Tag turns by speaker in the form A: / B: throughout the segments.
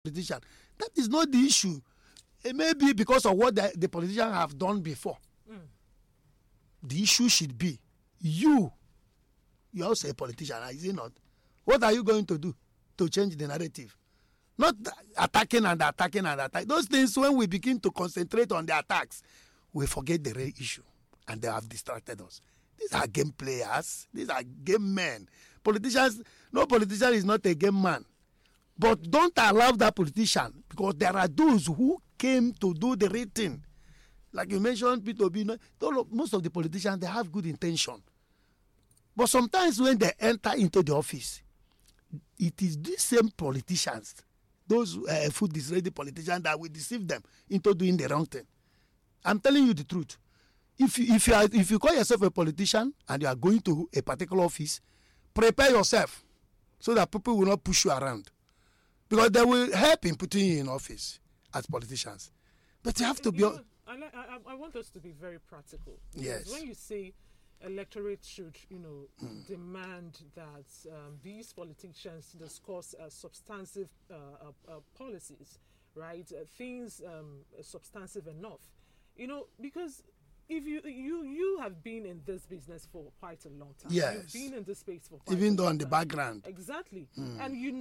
A: politician. That is not the issue. It may be because of what the politicians have done before. The issue should be you're also a politician, is it not? What are you going to do to change the narrative? Not attacking and attacking and attacking. Those things, when we begin to concentrate on the attacks, we forget the real issue, and they have distracted us. These are game players. These are game men. Politicians, no politician is not a game man. But don't allow that politician, because there are those who came to do the right thing. Like you mentioned, Peter Obi, most of the politicians, they have good intention. But sometimes when they enter into the office, it is these same politicians, those food is ready politicians, that will deceive them into doing the wrong thing. I'm telling you the truth. If you call yourself a politician and you are going to a particular office, prepare yourself so that people will not push you around. Because they will help in putting you in office as politicians. But you have to be...
B: I want us to be very practical.
A: Yes.
B: When you say electorate should, demand that these politicians discuss substantive policies, right? Things substantive enough, because if you have been in this business for quite a long time.
A: Yes.
B: You've been in this space for quite
A: even
B: a
A: though
B: long
A: on the
B: time.
A: background.
B: Exactly. And you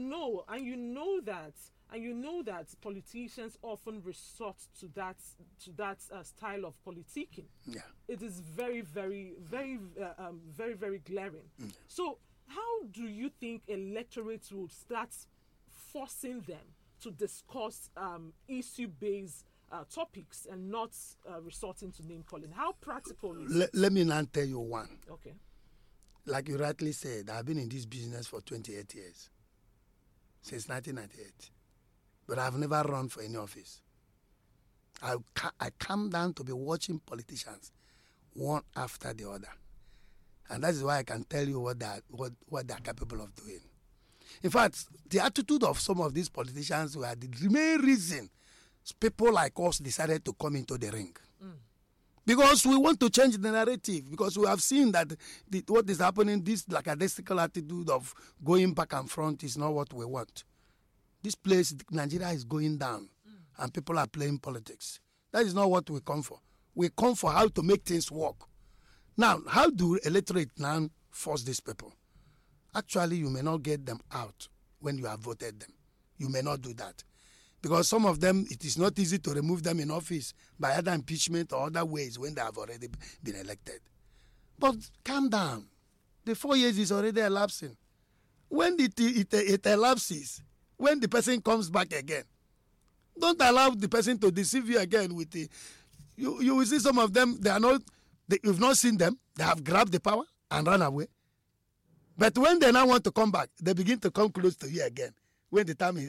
B: know that politicians often resort to that style of politicking.
A: Yeah.
B: It is very, very, very, very, very glaring. So how do you think electorates will start forcing them to discuss issue-based topics and not resorting to name calling? How practical is it?
A: Let me now tell you one.
B: Okay.
A: Like you rightly said, I've been in this business for 28 years, since 1998. But I've never run for any office. I come down to be watching politicians one after the other. And that is why I can tell you what they're capable of doing. In fact, the attitude of some of these politicians were the main reason people like us decided to come into the ring. Because we want to change the narrative, because we have seen that what is happening, this lackadaisical attitude of going back and front is not what we want. This place, Nigeria, is going down, and people are playing politics. That is not what we come for. We come for how to make things work. Now, how do electorate now force these people? Actually, you may not get them out when you have voted them. You may not do that. Because some of them, it is not easy to remove them in office by either impeachment or other ways when they have already been elected. But calm down. The 4 years is already elapsing. When it elapses, when the person comes back again, don't allow the person to deceive you again with the... You will see some of them, you've not seen them, they have grabbed the power and run away. But when they now want to come back, they begin to come close to you again. When the time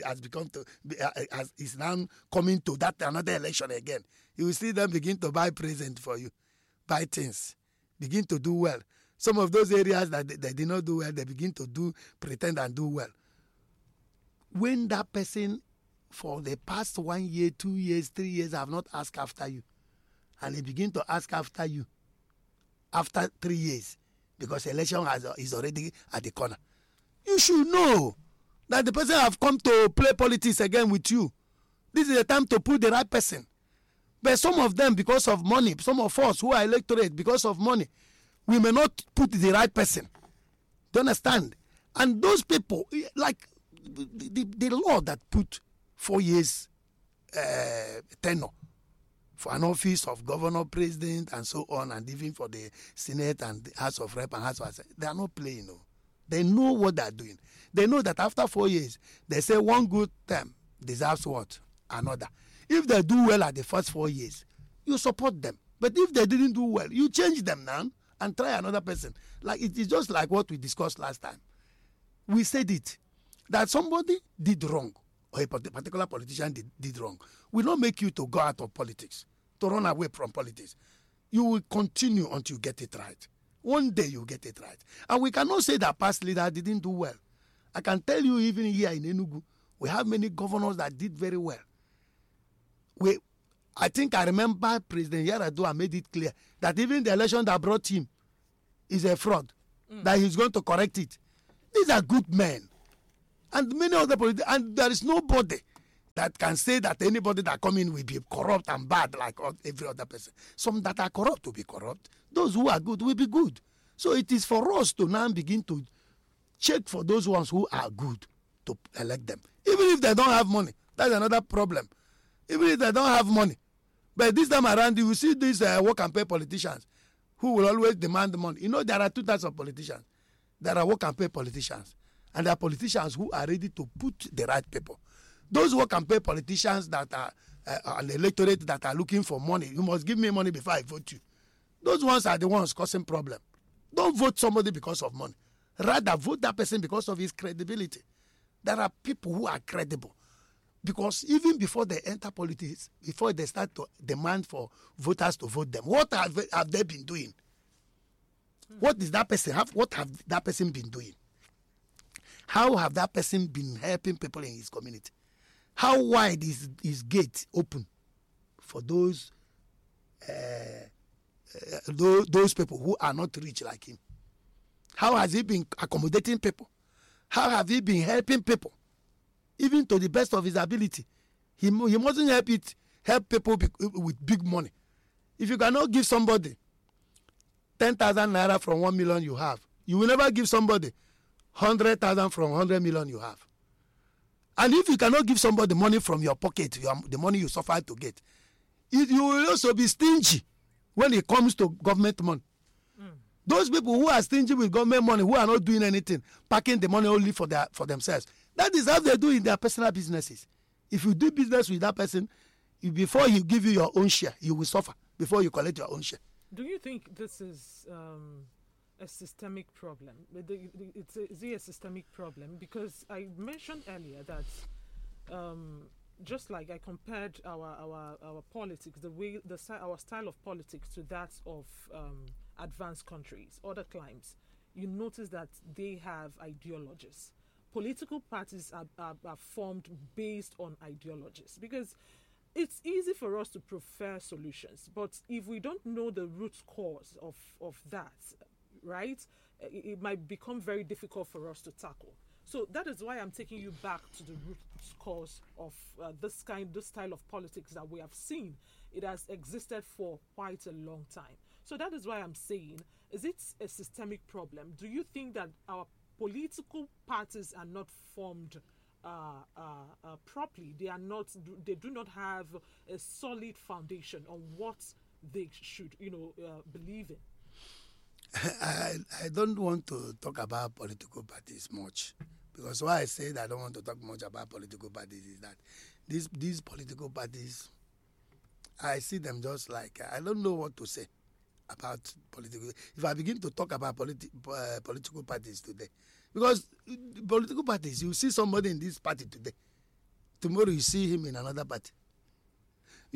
A: is now coming to that another election again, you will see them begin to buy presents for you, buy things, begin to do well. Some of those areas that they did not do well, they begin to pretend and do well. When that person, for the past 1 year, 2 years, 3 years, have not asked after you, and they begin to ask after you after 3 years, because election is already at the corner, you should know that the person have come to play politics again with you. This is the time to put the right person. But some of them, because of money, some of us who are electorate, because of money, we may not put the right person. Do you understand? And those people, like the law that put 4 years tenure for an office of governor, president, and so on, and even for the Senate and the House of Rep and House of Assembly, they are not playing. No. They know what they are doing. They know that after 4 years, they say one good term deserves what? Another. If they do well at the first 4 years, you support them. But if they didn't do well, you change them now and try another person. Like it is just like what we discussed last time. We said it, that somebody did wrong, or a particular politician did wrong, will not make you to go out of politics, to run away from politics. You will continue until you get it right. One day you get it right. And we cannot say that past leader didn't do well. I can tell you, even here in Enugu, we have many governors that did very well. I think I remember President Yar'Adua made it clear that even the election that brought him is a fraud, that he's going to correct it. These are good men. And many other politicians, and there is nobody that can say that anybody that come in will be corrupt and bad like every other person. Some that are corrupt will be corrupt. Those who are good will be good. So it is for us to now begin to check for those ones who are good to elect them. Even if they don't have money, that's another problem. Even if they don't have money. But this time around, you will see these work and pay politicians who will always demand money. You know, there are two types of politicians. There are work and pay politicians. And there are politicians who are ready to put the right people. Those work and pay politicians that are an electorate that are looking for money. You must give me money before I vote you. Those ones are the ones causing problem. Don't vote somebody because of money. Rather, vote that person because of his credibility. There are people who are credible. Because even before they enter politics, before they start to demand for voters to vote them, what have they been doing? What is that person what have that person been doing? How have that person been helping people in his community? How wide is his gate open for those people who are not rich like him? How has he been accommodating people? How have he been helping people? Even to the best of his ability. He mustn't help people with big money. If you cannot give somebody 10,000 naira from 1 million you have, you will never give somebody 100,000 from 100 million you have. And if you cannot give somebody money from your pocket, the money you suffer to get, you will also be stingy when it comes to government money. Those people who are stingy with government money, who are not doing anything, packing the money only for themselves, that is how they do in their personal businesses. If you do business with that person, before he give you your own share, you will suffer before you collect your own share.
B: Do you think this is a systemic problem? Is it a systemic problem? Because I mentioned earlier that just like I compared our politics, our style of politics to that of advanced countries, other climes, you notice that they have ideologies. Political parties are formed based on ideologies, because it's easy for us to prefer solutions, but if we don't know the root cause of that, right, it might become very difficult for us to tackle. So that is why I'm taking you back to the root cause of this style of politics that we have seen. It has existed for quite a long time. So that is why I'm saying, is it a systemic problem? Do you think that our political parties are not formed properly? They do not have a solid foundation on what they should, believe in.
A: I don't want to talk about political parties much, because why I say that I don't want to talk much about political parties is that these political parties, I see them just like, I don't know what to say about political. If I begin to talk about political parties today, because political parties, you see somebody in this party today, tomorrow you see him in another party. Do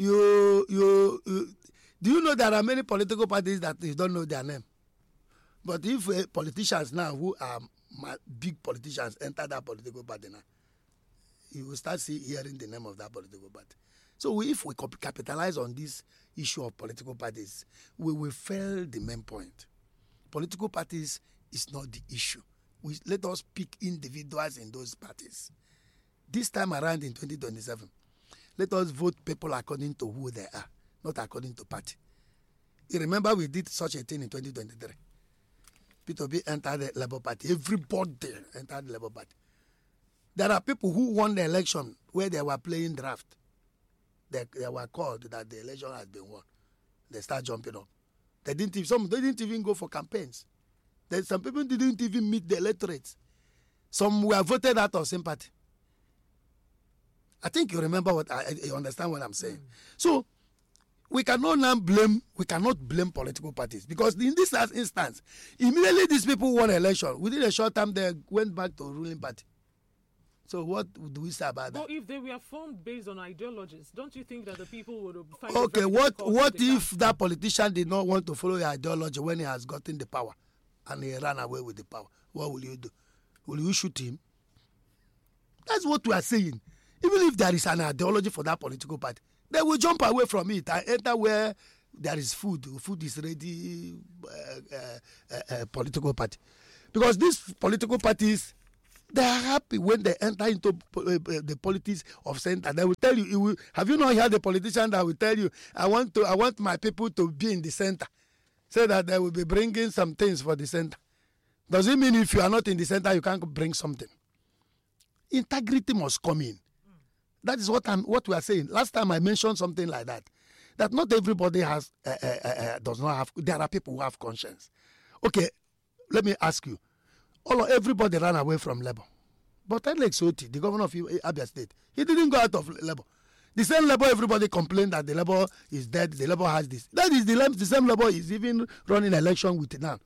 A: you know there are many political parties that you don't know their name? But if politicians now who are big politicians enter that political party now, you will start hearing the name of that political party. So if we capitalize on this issue of political parties, we will fail the main point. Political parties is not the issue. Let us pick individuals in those parties. This time around in 2027, let us vote people according to who they are, not according to party. You remember we did such a thing in 2023. P2B entered the Labour Party. Everybody entered the Labour Party. There are people who won the election where they were playing draft. They were called that the election has been won. They start jumping up. They didn't even go for campaigns. Some people didn't even meet the electorate. Some were voted out of sympathy. I think you remember you understand what I'm saying. So we cannot blame political parties, because in this last instance, immediately these people won election. Within a short time, they went back to ruling party. So what do we say about that?
B: But if they were formed based on ideologies, don't you think that the people would find
A: okay, what if that politician did not want to follow your ideology when he has gotten the power and he ran away with the power? What will you do? Will you shoot him? That's what we are saying. Even if there is an ideology for that political party, they will jump away from it and enter where there is food. Food is ready, political party. Because these political parties, They are happy when they enter into the politics of center. They will tell you, have you not heard the politician that will tell you, I want my people to be in the center, so that they will be bringing some things for the center. Does it mean if you are not in the center, you can't bring something? Integrity must come in. That is what we are saying. Last time I mentioned something like that. That not everybody does not have. There are people who have conscience. Okay, let me ask you. Everybody ran away from Labour. But Alex Oti, the governor of Abia State, he didn't go out of Labour. The same Labour, everybody complained that the Labour is dead, the Labour has this. That is the same Labour is even running election with it now.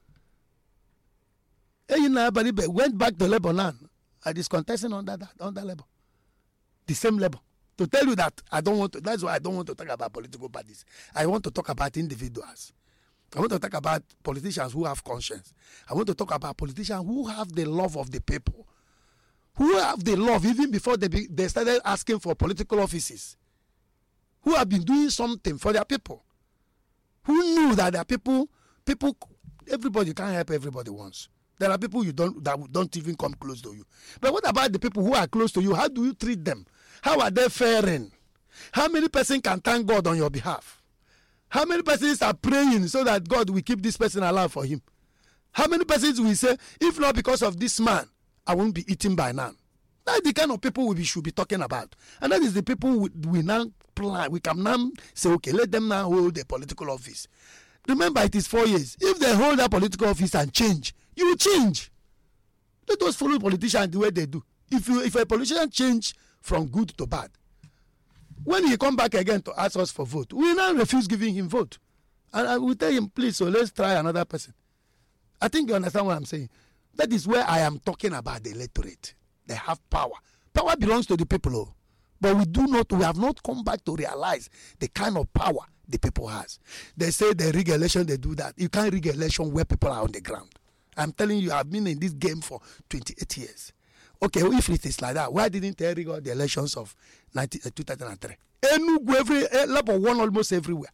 A: Baribe went back to Labour now and is contesting under Labour. The same Labour. To tell you that that's why I don't want to talk about political parties. I want to talk about individuals. I want to talk about politicians who have conscience. I want to talk about politicians who have the love of the people. Who have the love even before they started asking for political offices. Who have been doing something for their people. Who knew that their people, everybody can't help everybody once. There are people that don't even come close to you. But what about the people who are close to you? How do you treat them? How are they faring? How many persons can thank God on your behalf? How many persons are praying so that God will keep this person alive for him? How many persons will say, if not because of this man, I won't be eaten by now? That's the kind of people we should be talking about. And that is the people we now plan. We can now say, okay, let them now hold a political office. Remember, it is 4 years. If they hold that political office and change, you will change. Let us follow politicians the way they do. If a politician change from good to bad, when he come back again to ask us for vote, we now refuse giving him vote. And I will tell him, please, so let's try another person. I think you understand what I'm saying. That is where I am talking about the electorate. They have power. Power belongs to the people. Oh. But we have not come back to realize the kind of power the people has. They say they rig election, they do that. You can't rig election where people are on the ground. I'm telling you, I've been in this game for 28 years. Okay, if it is like that, why didn't they rig the elections of 2003? Enugu, Labour won almost everywhere.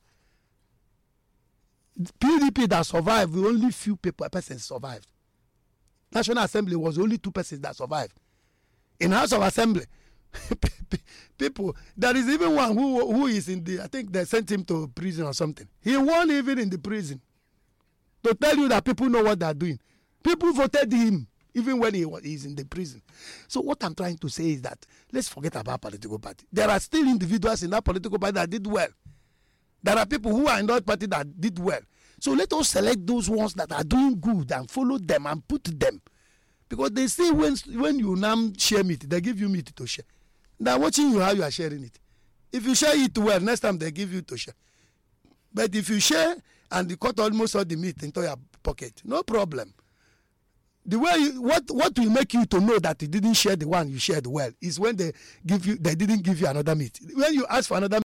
A: PDP that survived, only few persons survived. National Assembly was only 2 persons that survived. In House of Assembly, people, there is even one who is in the, I think they sent him to prison or something. He won even in the prison. To tell you that people know what they are doing. People voted him even when he is in the prison. So what I'm trying to say is that let's forget about political party. There are still individuals in that political party that did well. There are people who are in that party that did well. So let us select those ones that are doing good and follow them and put them. Because they say when you now share meat, they give you meat to share. They're watching you how you are sharing it. If you share it well, next time they give you to share. But if you share and you cut almost all the meat into your pocket, no problem. The way what will make you to know that you didn't share the one you shared well is when they didn't give you another meat. When you ask for another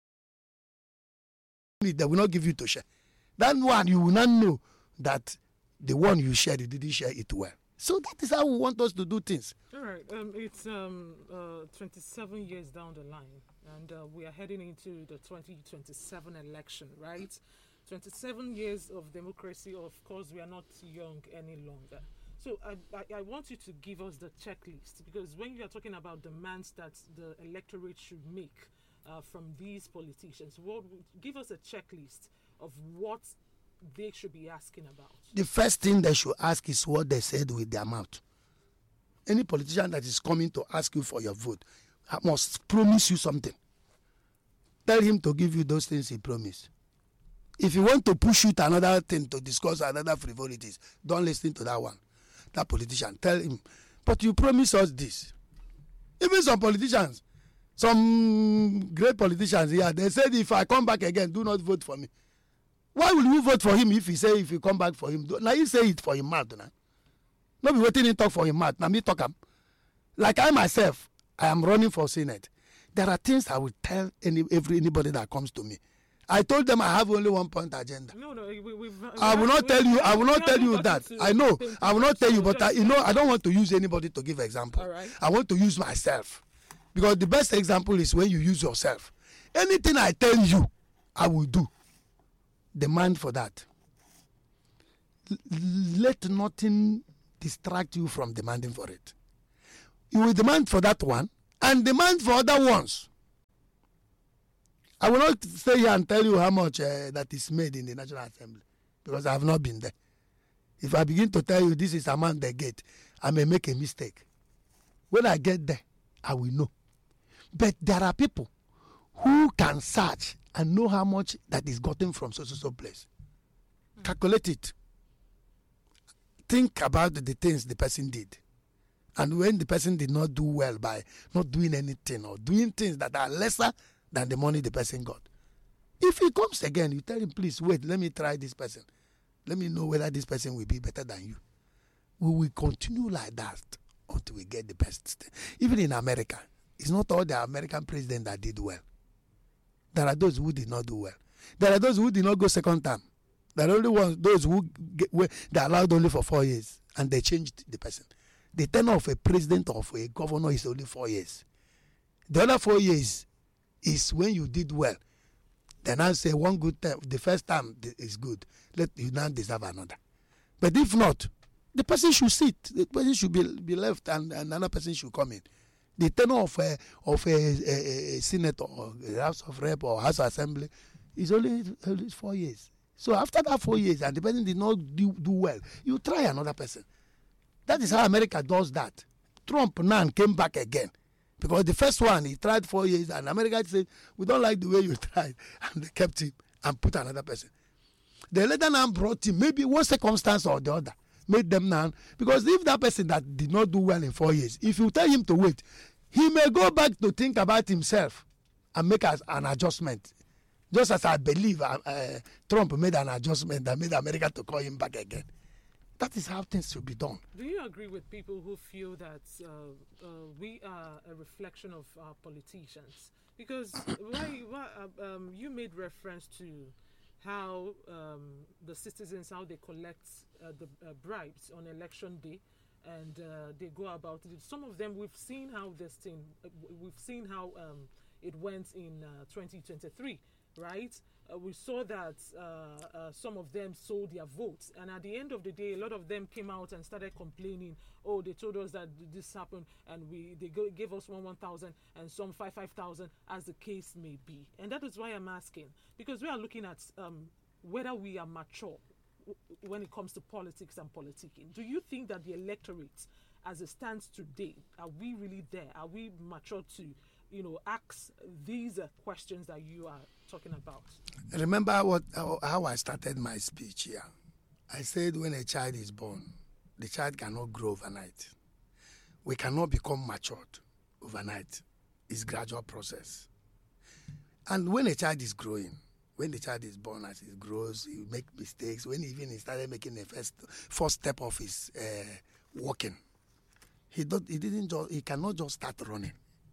A: meat, they will not give you to share. That one you will not know that the one you shared, you didn't share it well. So that is how we want us to do things.
B: All right. It's 27 years down the line, and we are heading into the 2027 election, right? 27 years of democracy. Of course, we are not young any longer. So I want you to give us the checklist, because when you are talking about demands that the electorate should make from these politicians, give us a checklist of what they should be asking about.
A: The first thing they should ask is what they said with their mouth. Any politician that is coming to ask you for your vote must promise you something. Tell him to give you those things he promised. If you want to push you to another thing to discuss another frivolities, don't listen to that one. That politician, tell him, but you promised us this. Even some politicians, some great politicians here, they said if I come back again, do not vote for me. Why will you vote for him if you come back for him? Now you say it for him mouth. Now. Not be waiting to talk for him mouth. Now me talk him. Like I myself, I am running for Senate. There are things I will tell anybody that comes to me. I told them I have only 1 point agenda.
B: No,
A: I will not tell you. I will not tell you that. I know. I will not tell you, but I don't want to use anybody to give example.
B: Right.
A: I want to use myself, because the best example is when you use yourself. Anything I tell you, I will do. Demand for that. Let nothing distract you from demanding for it. You will demand for that one and demand for other ones. I will not stay here and tell you how much that is made in the National Assembly because I have not been there. If I begin to tell you this is amount they get, I may make a mistake. When I get there, I will know. But there are people who can search and know how much that is gotten from so place. Calculate it. Think about the things the person did. And when the person did not do well by not doing anything or doing things that are lesser than the money the person got. If he comes again, you tell him, please, wait, let me try this person. Let me know whether this person will be better than you. We will continue like that until we get the best. Even in America, it's not all the American presidents that did well. There are those who did not do well. There are those who did not go second term. There are only ones, those who they allowed only for 4 years and they changed the person. The tenure of a president or of a governor is only 4 years. The other 4 years is when you did well. Then I say one good time, the first time is good. Let you now deserve another. But if not, the person should sit. The person should be left and another person should come in. The tenure of a senator or a House of Rep or House of Assembly is only 4 years. So after that 4 years and the person did not do well, you try another person. That is how America does that. Trump now came back again. Because the first one, he tried 4 years and America said, we don't like the way you tried. And they kept him and put another person. They later now brought him, maybe one circumstance or the other, made them now. Because if that person that did not do well in 4 years, if you tell him to wait, he may go back to think about himself and make an adjustment. Just as I believe Trump made an adjustment that made America to call him back again. That is how things should be done.
B: Do you agree with people who feel that we are a reflection of our politicians? Because you made reference to how the citizens, how they collect the bribes on election day, and they go about it. Some of them, we've seen how it went in 2023, right? We saw that some of them sold their votes, and at the end of the day, a lot of them came out and started complaining. Oh, they told us that this happened, and they gave us 1,000 and some 5,000, as the case may be. And that is why I'm asking, because we are looking at whether we are mature when it comes to politics and politicking. Do you think that the electorate, as it stands today, are we really there? Are we mature to, ask these questions that you are talking about?
A: Remember how I started my speech here. I said when a child is born, the child cannot grow overnight. We cannot become matured overnight. It's a gradual process. And when a child is growing, when the child is born, as he grows, he make mistakes. When he started making the first step of his walking, he cannot just start running.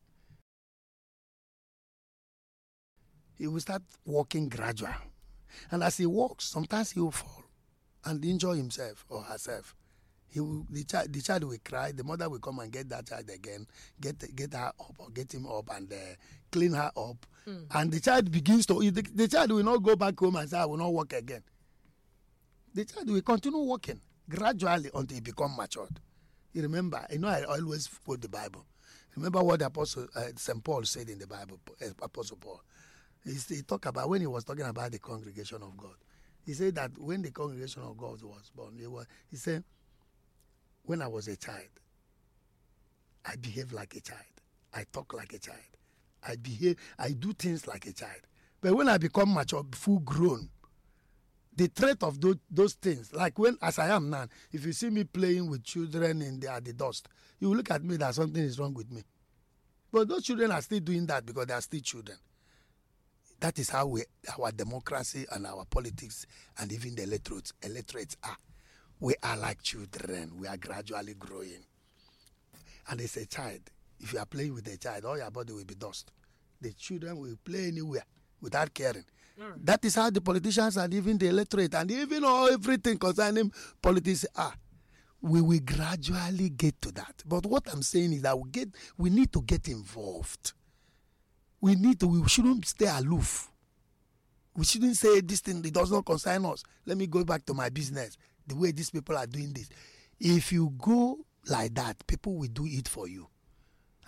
A: He will start walking gradual. And as he walks, sometimes he will fall and injure himself or herself. The child will cry, the mother will come and get that child again, get her up or get him up and clean her up. And the child begins to, the child will not go back home and say, I will not walk again. The child will continue walking gradually until he becomes matured. You remember, I always quote the Bible. Remember what the Apostle St. Paul said in the Bible, Apostle Paul. He talked about, when he was talking about the congregation of God, he said that when the congregation of God was born, he said, when I was a child, I behaved like a child. I talk like a child. I do things like a child. But when I become mature, full grown, the threat of those things, like as I am now, if you see me playing with children at the dust, you will look at me that something is wrong with me. But those children are still doing that because they are still children. That is how our democracy and our politics and even the electorates are. We are like children. We are gradually growing. And as a child, if you are playing with a child, all your body will be dust. The children will play anywhere without caring. Right. That is how the politicians and even the electorate and even everything concerning politics are. We will gradually get to that. But what I'm saying is that we need to get involved. We shouldn't stay aloof. We shouldn't say this thing, it does not concern us. Let me go back to my business. The way these people are doing this. If you go like that, people will do it for you.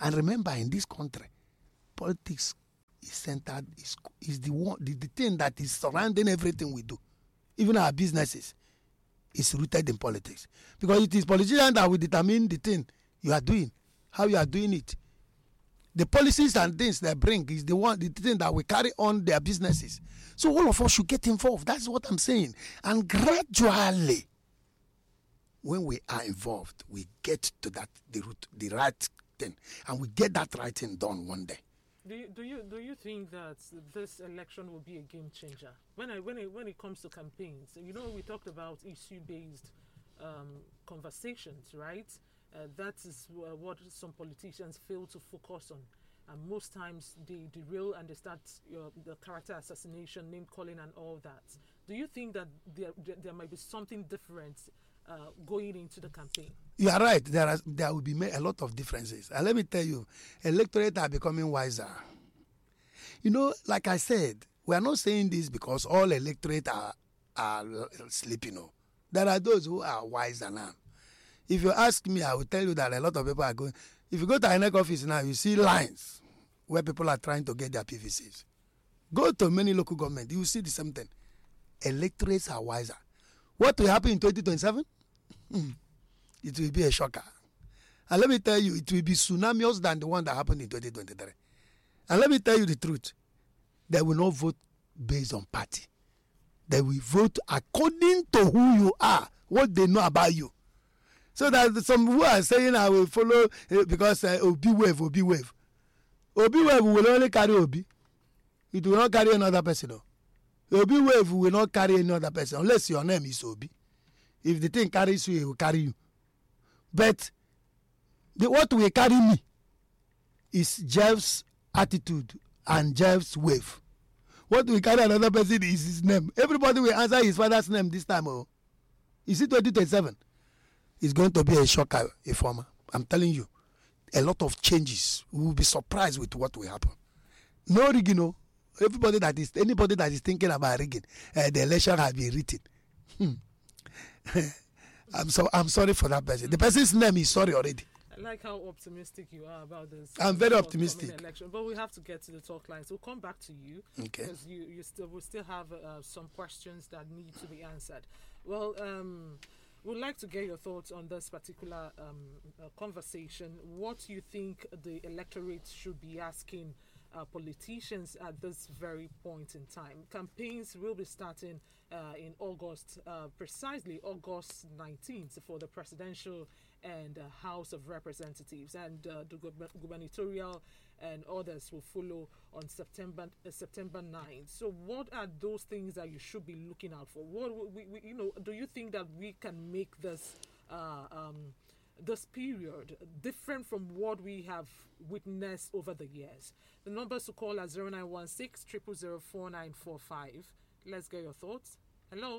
A: And remember, in this country, politics is centered, is the thing that is surrounding everything we do. Even our businesses is rooted in politics. Because it is politicians that will determine the thing you are doing, how you are doing it. The policies and things they bring is the thing that will carry on their businesses. So all of us should get involved. That's what I'm saying. And gradually, when we are involved, we get to the right thing, and we get that right thing done one day.
B: Do you think that this election will be a game changer when it comes to campaigns? We talked about issue-based conversations, right? That is what some politicians fail to focus on, and most times they derail and they start the character assassination, name calling, and all that. Do you think that there might be something different going into the campaign?
A: You are right. There will be a lot of differences, and let me tell you, electorate are becoming wiser. Like I said, we are not saying this because all electorate are sleeping. No, there are those who are wiser now. If you ask me, I will tell you that a lot of people are going. If you go to INEC office now, you see lines where people are trying to get their PVCs. Go to many local government, you will see the same thing. Electorates are wiser. What will happen in 2027? It will be a shocker. And let me tell you, it will be tsunamious than the one that happened in 2023. And let me tell you the truth. They will not vote based on party. They will vote according to who you are, what they know about you. So that some who are saying I will follow because Obi wave. Obi wave will only carry Obi. It will not carry another person. No. Obi wave will not carry any other person unless your name is Obi. If the thing carries you, it will carry you. But what will carry me is Jeff's attitude and Jeff's wave. What will carry another person is his name. Everybody will answer his father's name this time. Oh, is it 2027? It's going to be a shocker, a former. I'm telling you, a lot of changes. We will be surprised with what will happen. No rigging, no. Anybody that is thinking about rigging, the election has been written. I'm sorry for that person. The person's name is sorry already.
B: I like how optimistic you are about this.
A: I'm very optimistic.
B: Election, but we have to get to the talk lines. We'll come back to you because we still have some questions that need to be answered. Well, we'd like to get your thoughts on this particular conversation. What you think the electorate should be asking politicians at this very point in time? Campaigns will be starting in August, precisely August 19th for the presidential and House of Representatives, and the gubernatorial and others will follow on September 9th. So what are those things that you should be looking out for? What do you think that we can make this this period different from what we have witnessed over the years? The numbers to call are 0916 000 4945. Let's get your thoughts. Hello.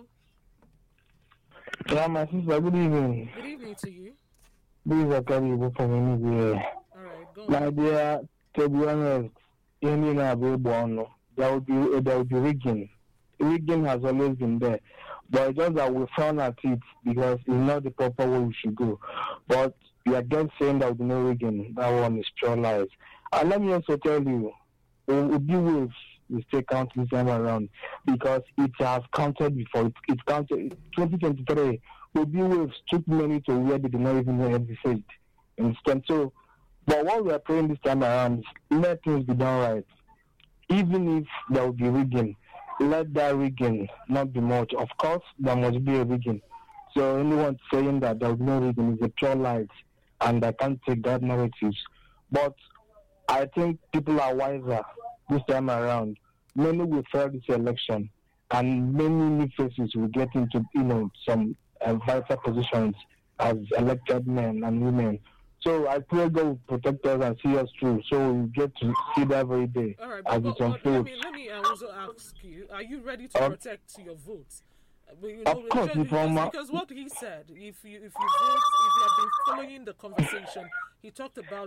C: Yeah, my sister, good evening.
B: Good evening to you.
C: This is Akari from anywhere.
B: All right, go on.
C: My dear, to be honest, there will be rigging. Rigging has always been there. But it's just that we frown at it because it's not the proper way we should go. But we are again saying that there will be no rigging. That one is pure lies. And let me also tell you, Obi Wave will still count this time around because it has counted before. It counted 2023. Obi Wave took money to where they did not even know it. So, but what we are praying this time around is let things be done right. Even if there will be rigging, let that rigging not be much. Of course, there must be a rigging. So anyone saying that there will be no rigging is a pure lie, and I can't take that narratives. But I think people are wiser this time around. Many will fail this election, and many new faces will get into some vital positions as elected men and women. So I pray God will protect us and see us through, so we get to see that every day.
B: All right,
C: as it unfolds.
B: Let me also ask you: are you ready to protect your vote?
C: Of course,
B: because what he said, if you vote, if you have been following the conversation, he talked about.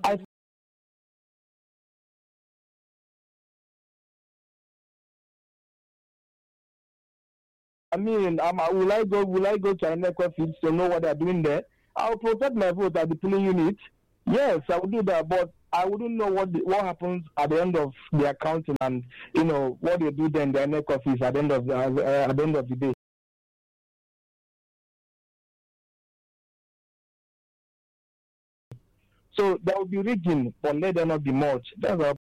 C: Will I go to INEC office to know what they're doing there? I'll protect my vote at the polling unit. Yes, I will do that. But I wouldn't know what happens at the end of the accounting, and what they do then, the NEC office at the end of the day. So there will be rigging, but let there not be much. That's our